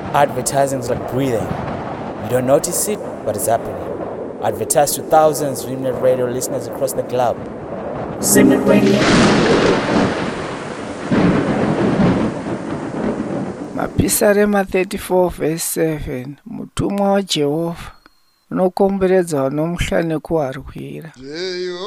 Advertising is like breathing. You don't notice it, but it's happening. Advertise to thousands of Simnet Radio listeners across the globe. Simnet Radio. Mapisarema 34 verse 7. Mutumwa wa Jehova unokomberedza vanomhla nekuarwira.